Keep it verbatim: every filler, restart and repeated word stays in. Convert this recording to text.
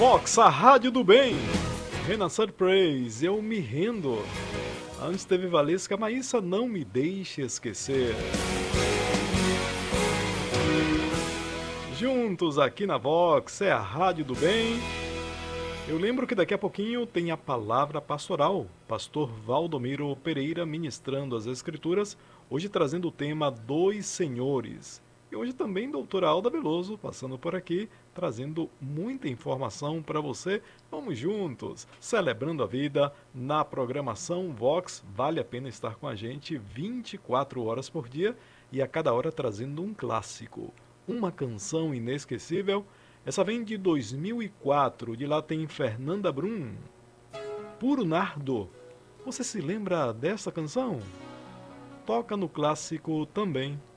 Vox, a rádio do bem. Renascer Praise, eu me rendo. Antes teve Valesca, Maíssa, não me deixe esquecer. Juntos aqui na Vox, é a rádio do bem. Eu lembro que daqui a pouquinho tem a palavra pastoral. Pastor Valdomiro Pereira ministrando as escrituras, hoje trazendo o tema Dois Senhores. E hoje também doutora Alda Veloso passando por aqui, trazendo muita informação para você. Vamos juntos, celebrando a vida na programação Vox. Vale a pena estar com a gente vinte e quatro horas por dia e a cada hora trazendo um clássico, uma canção inesquecível. Essa vem de dois mil e quatro, de lá tem Fernanda Brum, Puro Nardo. Você se lembra dessa canção? Toca no clássico também.